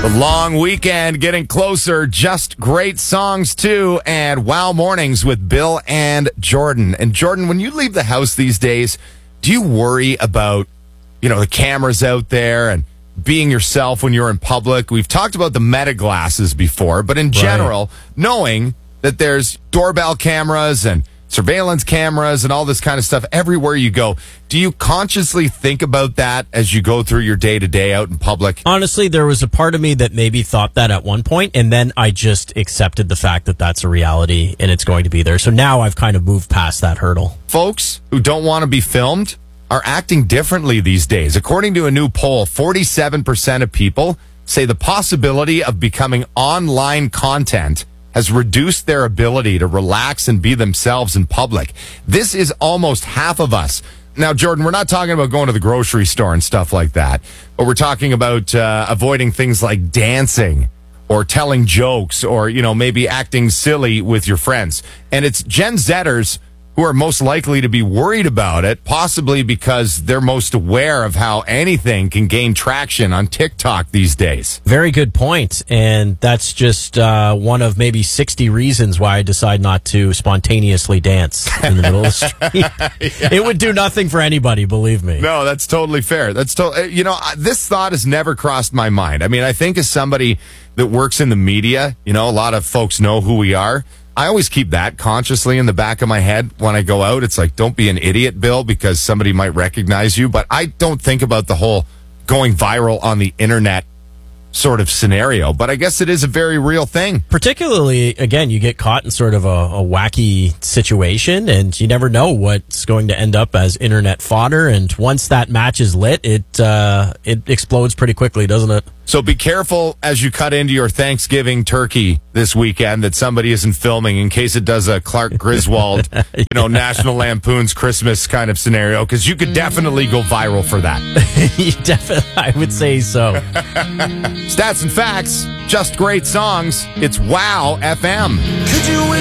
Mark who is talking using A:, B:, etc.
A: The long weekend getting closer. Just great songs, too. And Wow Mornings with Bill and Jordan. And Jordan, when you leave the house these days, do you worry about, the cameras out there and being yourself when you're in public? We've talked about the Meta glasses before, but in general, knowing that there's doorbell cameras and surveillance cameras and all this kind of stuff everywhere you go, do you consciously think about that as you go through your day-to-day out in public?
B: Honestly, there was a part of me that maybe thought that at one point, and then I just accepted the fact that that's a reality and it's going to be there. So now I've kind of moved past that hurdle.
A: Folks who don't want to be filmed are acting differently these days. According to a new poll, 47% of people say the possibility of becoming online content has reduced their ability to relax and be themselves in public. This is almost half of us. Now, Jordan, we're not talking about going to the grocery store and stuff like that, but we're talking about avoiding things like dancing or telling jokes or, maybe acting silly with your friends. And it's Gen Zers who are most likely to be worried about it, possibly because they're most aware of how anything can gain traction on TikTok these days.
B: Very good point. And that's just one of maybe 60 reasons why I decide not to spontaneously dance in the middle of the street. Yeah. It would do nothing for anybody, believe me.
A: No, that's totally fair. That's this thought has never crossed my mind. I mean, I think as somebody that works in the media, a lot of folks know who we are. I always keep that consciously in the back of my head when I go out. It's like, don't be an idiot, Bill, because somebody might recognize you. But I don't think about the whole going viral on the internet sort of scenario. But I guess it is a very real thing.
B: Particularly, again, you get caught in sort of a wacky situation, and you never know what's going to end up as internet fodder. And once that match is lit, it explodes pretty quickly, doesn't it?
A: So be careful as you cut into your Thanksgiving turkey this weekend that somebody isn't filming in case it does a Clark Griswold, National Lampoon's Christmas kind of scenario, because you could definitely go viral for that.
B: I would say so.
A: Stats and facts, just great songs. It's Wow FM.
C: Could you